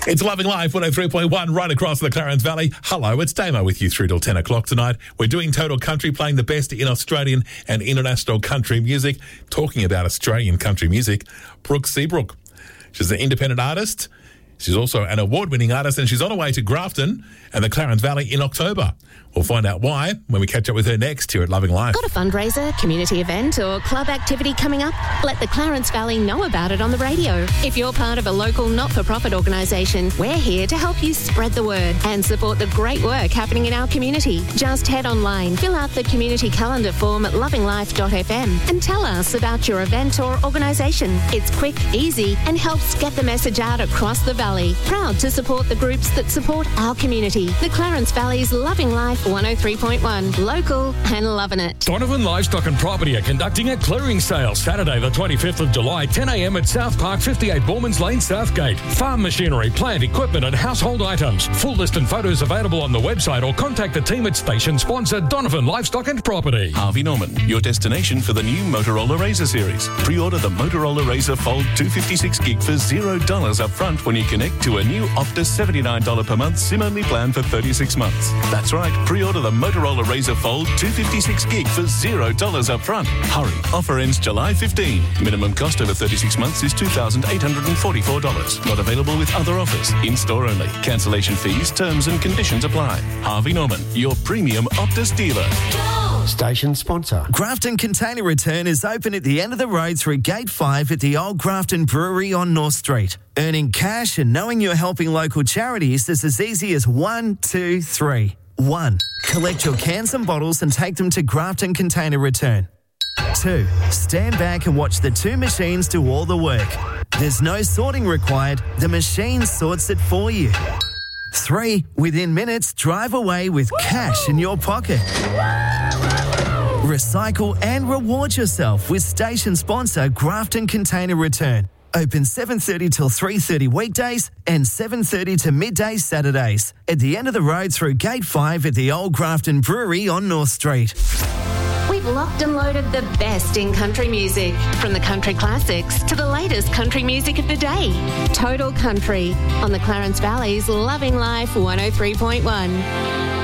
It's Loving Life 103.1 right across the Clarence Valley. Hello, it's Damo with you through till 10 o'clock tonight. We're doing Total Country, playing the best in Australian and international country music. Talking about Australian country music, Brooke Seabrook. She's an independent artist. She's also an award-winning artist, and she's on her way to Grafton and the Clarence Valley in October. We'll find out why when we catch up with her next here at Loving Life. Got a fundraiser, community event or club activity coming up? Let the Clarence Valley know about it on the radio. If you're part of a local not-for-profit organisation, we're here to help you spread the word and support the great work happening in our community. Just head online, fill out the community calendar form at lovinglife.fm and tell us about your event or organisation. It's quick, easy and helps get the message out across the valley. Proud to support the groups that support our community. The Clarence Valley's Loving Life 103.1. Local and loving it. Donovan Livestock and Property are conducting a clearing sale Saturday the 25th of July, 10 a.m. at South Park, 58 Bormans Lane, Southgate. Farm machinery, plant, equipment and household items. Full list and photos available on the website or contact the team at station sponsor Donovan Livestock and Property. Harvey Norman, your destination for the new Motorola Razr series. Pre-order the Motorola Razr Fold 256 gig for $0 up front when you connect to a new Optus $79 per month SIM-only plan for 36 months. That's right, pre-order the Motorola Razr Fold 256 gig for $0 up front. Hurry, offer ends July 15. Minimum cost over 36 months is $2,844. Not available with other offers. In-store only. Cancellation fees, terms and conditions apply. Harvey Norman, your premium Optus dealer. Station sponsor. Grafton Container Return is open at the end of the road through Gate 5 at the Old Grafton Brewery on North Street. Earning cash and knowing you're helping local charities is as easy as 1, 2, 3. 1. Collect your cans and bottles and take them to Grafton Container Return. 2. Stand back and watch the two machines do all the work. There's no sorting required. The machine sorts it for you. 3. Within minutes, drive away with cash in your pocket. Recycle and reward yourself with station sponsor Grafton Container Return. Open 7:30 till 3:30 weekdays and 7:30 to midday Saturdays. At the end of the road through Gate 5 at the Old Grafton Brewery on North Street. We've locked and loaded the best in country music, from the country classics to the latest country music of the day. Total Country on the Clarence Valley's Loving Life 103.1.